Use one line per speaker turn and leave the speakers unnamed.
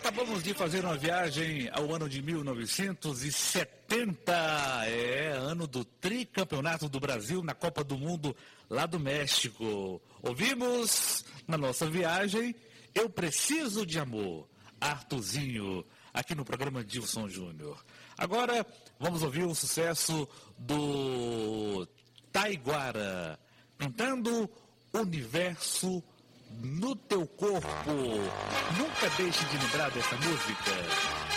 Acabamos de fazer uma viagem ao ano de 1970, ano do tricampeonato do Brasil na Copa do Mundo lá do México. Ouvimos na nossa viagem Eu Preciso de Amor, Arthurzinho, aqui no programa Dilson Júnior. Agora vamos ouvir o sucesso do Taiguara, cantando Universo no Teu Corpo. Nunca deixe de lembrar dessa música.